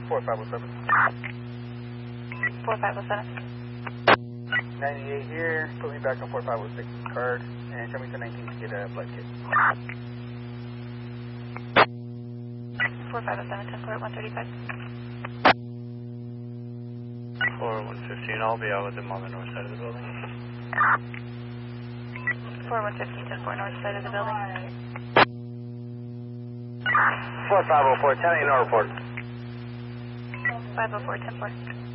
4507. 4507. 98 here, put me back on 4506 card, and show me to 19 to get a blood kit. 4507, 10 port 135. 4115, I'll be out with them on the north side of the building. 4115, 10 port north side of the building. 4504, 10 8, no report. 504, 10 port.